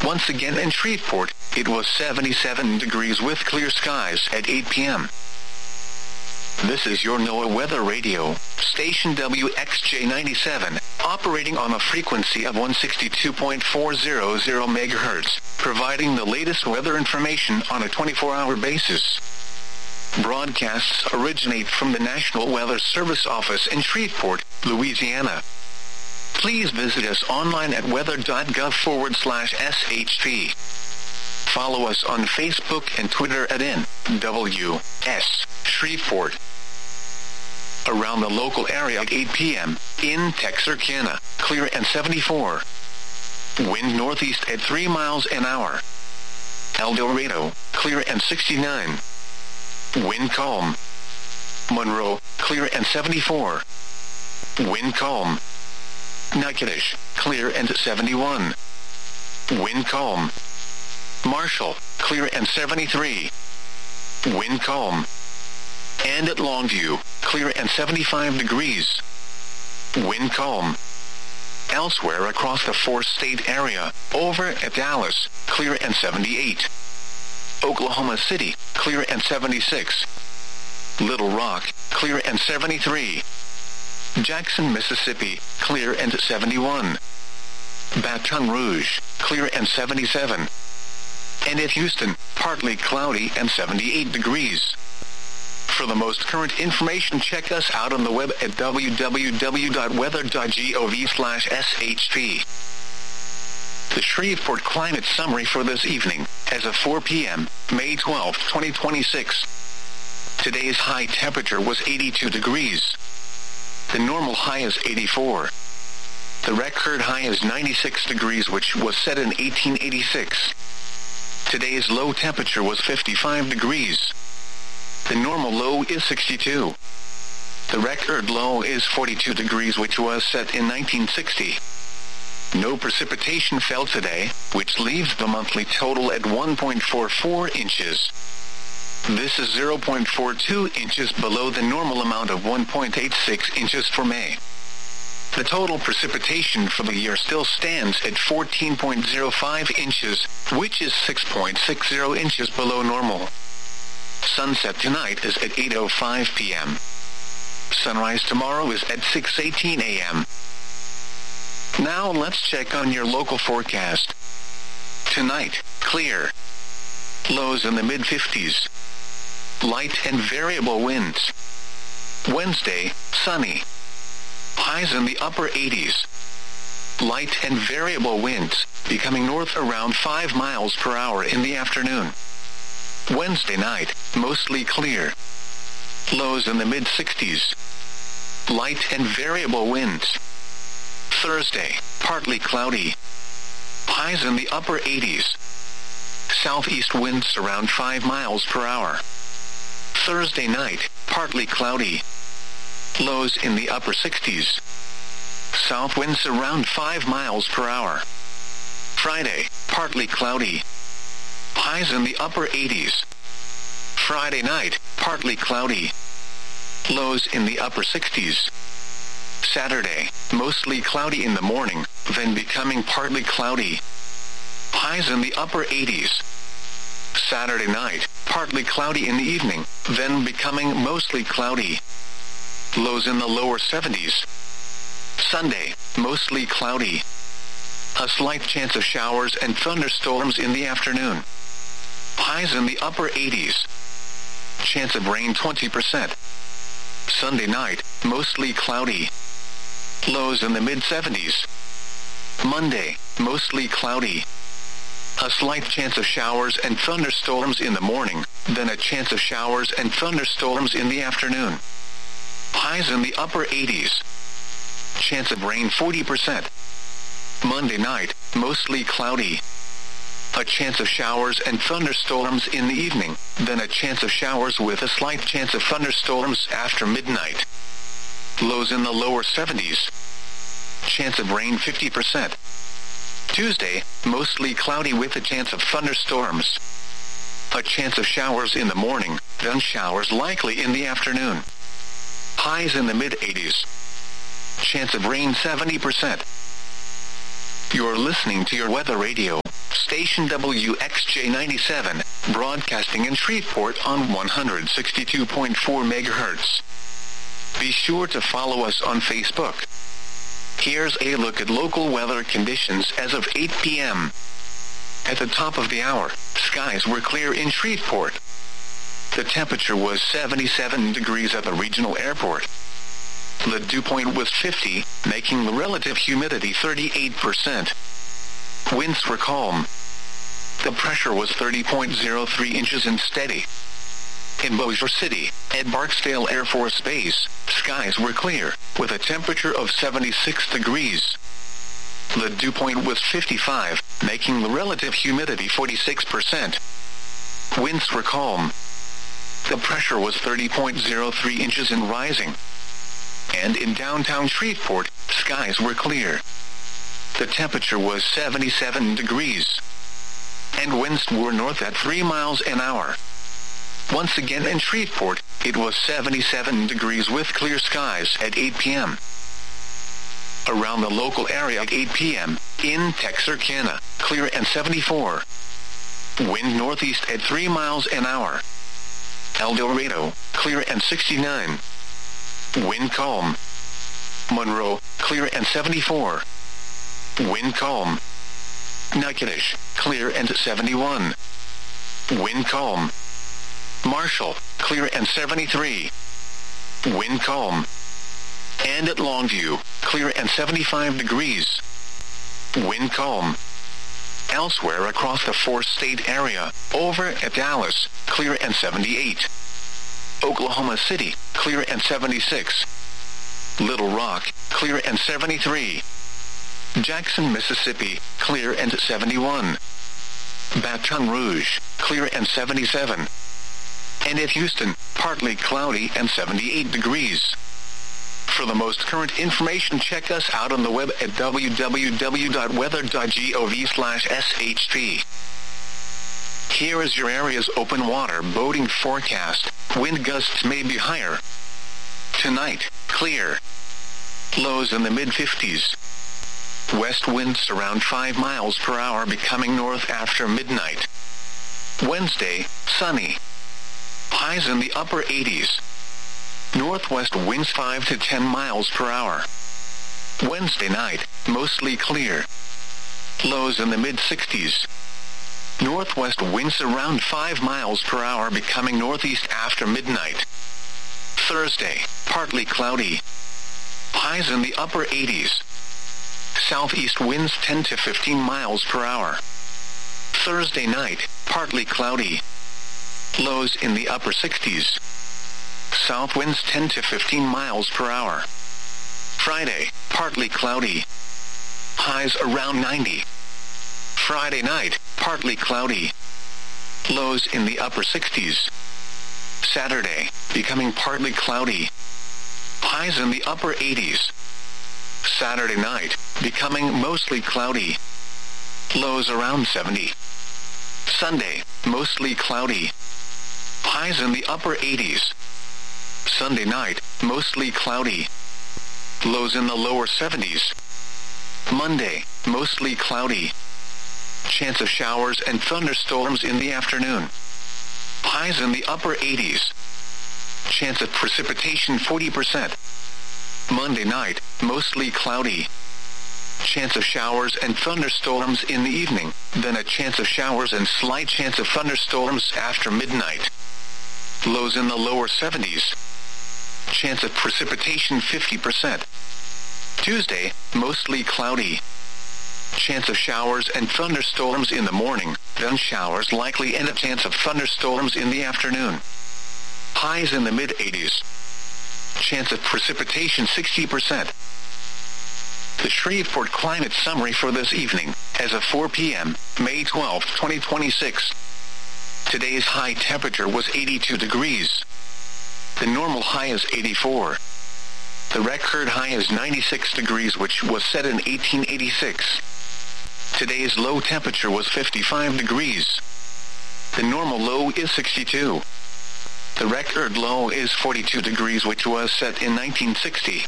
Once again in Shreveport, it was 77 degrees with clear skies at 8 p.m. This is your NOAA Weather Radio, station WXJ97, operating on a frequency of 162.400 MHz, providing the latest weather information on a 24-hour basis. Broadcasts originate from the National Weather Service office in Shreveport, Louisiana. Please visit us online at weather.gov/SHP. Follow us on Facebook and Twitter at NWS Shreveport. Around the local area at 8 p.m. in Texarkana, clear and 74. Wind northeast at 3 miles an hour. El Dorado, clear and 69. Wind calm. Monroe, clear and 74. Wind calm. Natchitoches, clear and 71. Wind calm. Marshall, clear and 73. Wind calm. And at Longview, clear and 75 degrees. Wind calm. Elsewhere across the four-state area, over at Dallas, clear and 78. Oklahoma City, clear and 76. Little Rock, clear and 73. Jackson, Mississippi, clear and 71. Baton Rouge, clear and 77. And at Houston, partly cloudy and 78 degrees. For the most current information, check us out on the web at www.weather.gov/SHP. The Shreveport Climate Summary for this evening, as of 4 p.m., May 12, 2026. Today's high temperature was 82 degrees. The normal high is 84. The record high is 96 degrees, which was set in 1886. Today's low temperature was 55 degrees. The normal low is 62. The record low is 42 degrees, which was set in 1960. No precipitation fell today, which leaves the monthly total at 1.44 inches. This is 0.42 inches below the normal amount of 1.86 inches for May. The total precipitation for the year still stands at 14.05 inches, which is 6.60 inches below normal. Sunset tonight is at 8:05 p.m. Sunrise tomorrow is at 6:18 a.m. Now let's check on your local forecast. Tonight, clear. Lows in the mid-50s. Light and variable winds. Wednesday, sunny. Highs in the upper 80s. Light and variable winds, becoming north around 5 miles per hour in the afternoon. Wednesday night, mostly clear. Lows in the mid-60s. Light and variable winds. Thursday, partly cloudy. Highs in the upper 80s. Southeast winds around 5 miles per hour. Thursday night, partly cloudy. Lows in the upper 60s. South winds around 5 miles per hour. Friday, partly cloudy. Highs in the upper 80s. Friday night, partly cloudy. Lows in the upper 60s. Saturday, mostly cloudy in the morning, then becoming partly cloudy. Highs in the upper 80s. Saturday night, partly cloudy in the evening, then becoming mostly cloudy. Lows in the lower 70s. Sunday, mostly cloudy. A slight chance of showers and thunderstorms in the afternoon. Highs in the upper 80s. Chance of rain 20%. Sunday night, mostly cloudy. Lows in the mid-70s. Monday, mostly cloudy. A slight chance of showers and thunderstorms in the morning, then a chance of showers and thunderstorms in the afternoon. Highs in the upper 80s. Chance of rain 40%. Monday night, mostly cloudy. A chance of showers and thunderstorms in the evening, then a chance of showers with a slight chance of thunderstorms after midnight. Lows in the lower 70s. Chance of rain 50%. Tuesday, mostly cloudy with a chance of thunderstorms. A chance of showers in the morning, then showers likely in the afternoon. Highs in the mid-80s. Chance of rain 70%. You're listening to your weather radio, station WXJ97, broadcasting in Shreveport on 162.4 MHz. Be sure to follow us on Facebook. Here's a look at local weather conditions as of 8 p.m. At the top of the hour, skies were clear in Shreveport. The temperature was 77 degrees at the regional airport. The dew point was 50, making the relative humidity 38%. Winds were calm. The pressure was 30.03 inches and steady. In Bossier City, at Barksdale Air Force Base, skies were clear, with a temperature of 76 degrees. The dew point was 55, making the relative humidity 46%. Winds were calm. The pressure was 30.03 inches and rising. And in downtown Shreveport, skies were clear. The temperature was 77 degrees. And winds were north at 3 miles an hour. Once again in Shreveport, it was 77 degrees with clear skies at 8 p.m. Around the local area at 8 p.m., in Texarkana, clear and 74. Wind northeast at 3 miles an hour. El Dorado, clear and 69. Wind calm. Monroe, clear and 74. Wind calm. Natchitoches, clear and 71. Wind calm. Marshall, clear and 73. Wind calm. And at Longview, clear and 75 degrees. Wind calm. Elsewhere across the four-state area, over at Dallas, clear and 78. Oklahoma City, clear and 76. Little Rock, clear and 73. Jackson, Mississippi, clear and 71. Baton Rouge, clear and 77. And at Houston, partly cloudy and 78 degrees. For the most current information, check us out on the web at www.weather.gov/SHP. Here is your area's open water boating forecast. Wind gusts may be higher. Tonight, clear. Lows in the mid-50s. West winds around 5 miles per hour becoming north after midnight. Wednesday, sunny. Highs in the upper 80s. Northwest winds 5 to 10 miles per hour. Wednesday night, mostly clear. Lows in the mid-60s. Northwest winds around 5 miles per hour becoming northeast after midnight. Thursday, partly cloudy. Highs in the upper 80s. Southeast winds 10 to 15 miles per hour. Thursday night, partly cloudy. Lows in the upper 60s. South winds 10 to 15 miles per hour. Friday, partly cloudy. Highs around 90. Friday night, partly cloudy. Lows in the upper 60s. Saturday, becoming partly cloudy. Highs in the upper 80s. Saturday night, becoming mostly cloudy. Lows around 70. Sunday, mostly cloudy. Highs in the upper 80s. Sunday night, mostly cloudy. Lows in the lower 70s. Monday, mostly cloudy. Chance of showers and thunderstorms in the afternoon. Highs in the upper 80s. Chance of precipitation 40%. Monday night, mostly cloudy. Chance of showers and thunderstorms in the evening, then a chance of showers and slight chance of thunderstorms after midnight. Lows in the lower 70s. Chance of precipitation 50%. Tuesday, mostly cloudy. Chance of showers and thunderstorms in the morning, then showers likely and a chance of thunderstorms in the afternoon. Highs in the mid-80s. Chance of precipitation 60%. The Shreveport Climate Summary for this evening, as of 4 p.m., May 12, 2026. Today's high temperature was 82 degrees. The normal high is 84. The record high is 96 degrees, which was set in 1886. Today's low temperature was 55 degrees. The normal low is 62. The record low is 42 degrees, which was set in 1960.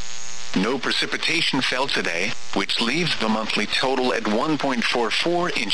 No precipitation fell today, which leaves the monthly total at 1.44 inches.